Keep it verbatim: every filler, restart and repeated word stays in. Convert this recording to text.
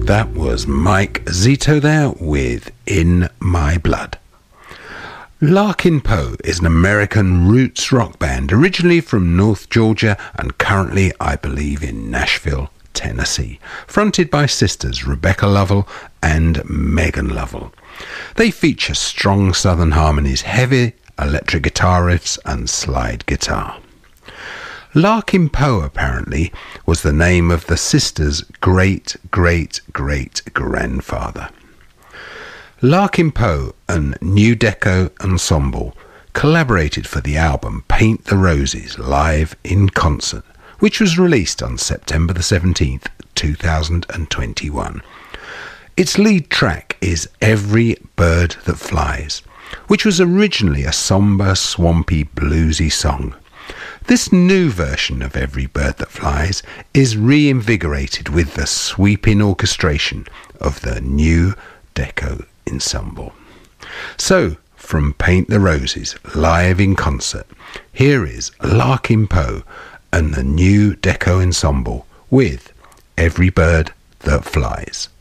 That was Mike Zito there with In My Blood. Larkin Poe is an American roots rock band originally from North Georgia and currently, I believe, in Nashville, Tennessee, fronted by sisters Rebecca Lovell and Megan Lovell. They feature strong southern harmonies, heavy electric guitar riffs and slide guitar. Larkin Poe apparently was the name of the sisters' great-great-great-grandfather. Larkin Poe and New Deco Ensemble collaborated for the album Paint the Roses live in concert, which was released on September the seventeenth, two thousand twenty-one. Its lead track is Every Bird That Flies, which was originally a somber, swampy, bluesy song. This new version of Every Bird That Flies is reinvigorated with the sweeping orchestration of the New Deco Ensemble. So, from Paint the Roses, live in concert, here is Larkin Poe and the New Deco Ensemble with Every Bird That Flies.